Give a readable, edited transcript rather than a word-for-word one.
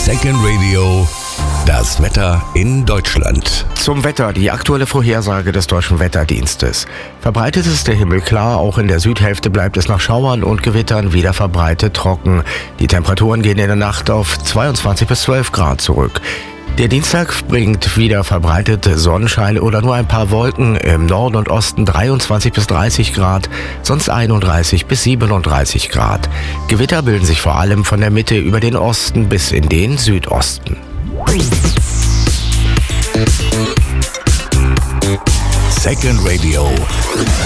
Second Radio, das Wetter in Deutschland. Zum Wetter, die aktuelle Vorhersage des Deutschen Wetterdienstes. Verbreitet ist der Himmel klar, auch in der Südhälfte bleibt es nach Schauern und Gewittern wieder verbreitet trocken. Die Temperaturen gehen in der Nacht auf 22 bis 12 Grad zurück. Der Dienstag bringt wieder verbreitete Sonnenschein oder nur ein paar Wolken, im Norden und Osten 23 bis 30 Grad, sonst 31 bis 37 Grad. Gewitter bilden sich vor allem von der Mitte über den Osten bis in den Südosten. Second Radio.